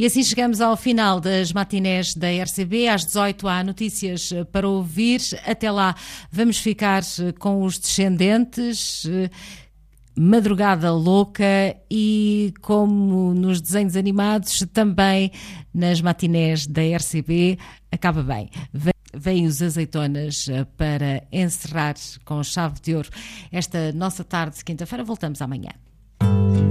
E assim chegamos ao final das matinés da RCB. Às 18 há notícias para ouvir. Até lá vamos ficar com os Descendentes, Madrugada Louca e, como nos desenhos animados, também nas matinés da RCB, acaba bem. Vêm os Azeitonas para encerrar com chave de ouro esta nossa tarde de quinta-feira. Voltamos amanhã.